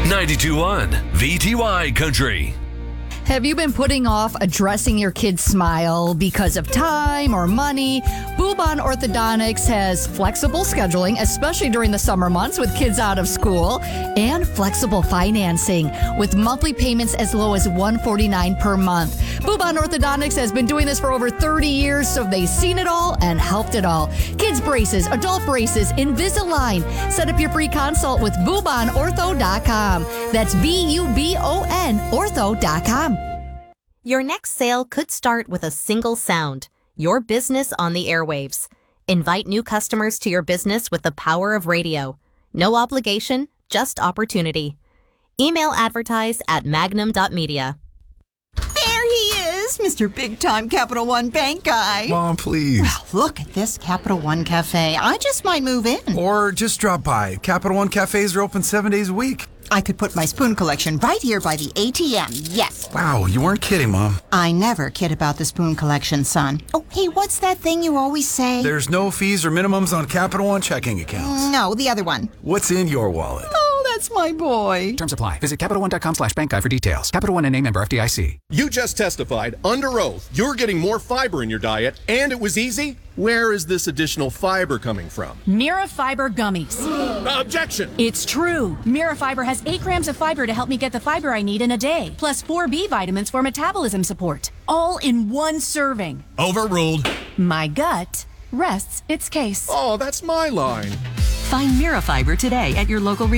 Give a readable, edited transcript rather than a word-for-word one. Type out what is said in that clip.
92.1 VTY Country. Have you been putting off addressing your kid's smile because of time or money? Bubon Orthodontics has flexible scheduling, especially during the summer months with kids out of school, and flexible financing with monthly payments as low as $149 per month. Bubon Orthodontics has been doing this for over 30 years, so they've seen it all and helped it all. Kids braces, adult braces, Invisalign. Set up your free consult with BubonOrtho.com. That's BUBON Ortho.com. Your next sale could start with a single sound, your business on the airwaves. Invite new customers to your business with the power of radio. No obligation, just opportunity. Email advertise at magnum.media. There he is, Mr. Big-Time Capital One Bank guy. Mom, please. Well, look at this Capital One Cafe. I just might move in. Or just drop by. Capital One cafes are open 7 days a week. I could put my spoon collection right here by the ATM, yes. Wow, you weren't kidding, Mom. I never kid about the spoon collection, son. Oh, hey, what's that thing you always say? There's no fees or minimums on Capital One checking accounts. No, the other one. What's in your wallet? Oh, that's my boy. Terms apply. Visit CapitalOne.com/bankguide for details. Capital One and a member FDIC. You just testified under oath you're getting more fiber in your diet, and it was easy? Where is this additional fiber coming from? Mira Fiber Gummies. Objection! It's true. Mira Fiber has 8 grams of fiber to help me get the fiber I need in a day, plus 4 B vitamins for metabolism support. All in one serving. Overruled. My gut rests its case. Oh, that's my line. Find Mira Fiber today at your local